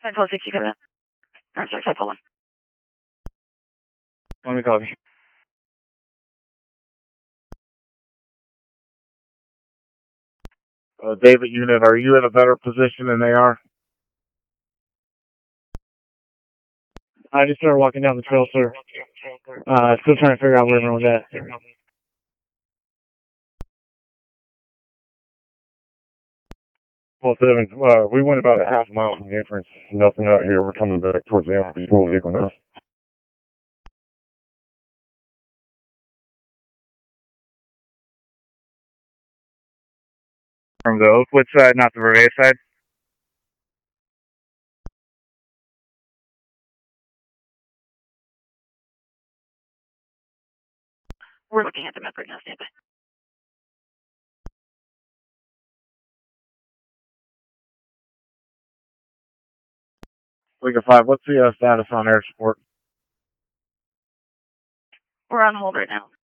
560, cover that. I'm sorry, 541. Let me copy. David unit, are you in a better position than they are? I just started walking down the trail, sir. Still trying to figure out where everyone's at. Well, 7, we went about a half mile from the entrance. Nothing out here. We're coming back towards the empty vehicle now. From the Oakwood side, not the Verde side? We're looking at the map right now, stand by. Lincoln 5, what's the status on air support? We're on hold right now.